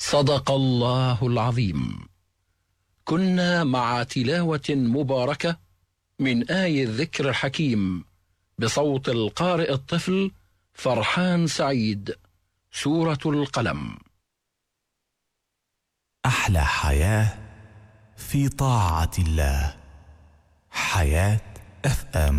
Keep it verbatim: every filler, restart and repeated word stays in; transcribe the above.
صدق الله العظيم. كنا مع تلاوة مباركة من آي الذكر الحكيم بصوت القارئ الطفل فرحان سعيد، سورة القلم. أحلى حياة في طاعة الله. حياة اف ام.